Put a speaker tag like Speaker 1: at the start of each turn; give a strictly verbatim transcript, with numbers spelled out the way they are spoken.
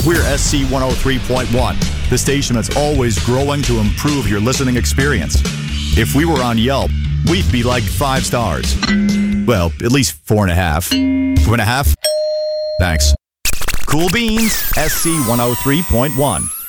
Speaker 1: We're S C one oh three point one, the station that's always growing to improve your listening experience. If we were on Yelp, we'd be like five stars. Well, at least four and a half. Two and a half? Thanks. Cool beans, S C one oh three point one.